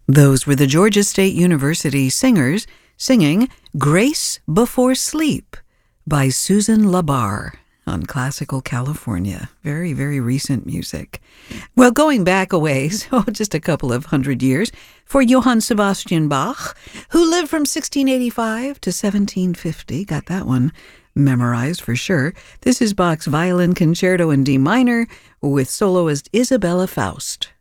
Those were the Georgia State University singers singing Grace Before Sleep by Susan LaBarre on Classical California. Very, very recent music. Well, going back a ways, just a couple of hundred years, for Johann Sebastian Bach, who lived from 1685 to 1750. Got that one memorized for sure. This is Bach's Violin Concerto in D minor with soloist Isabella Faust.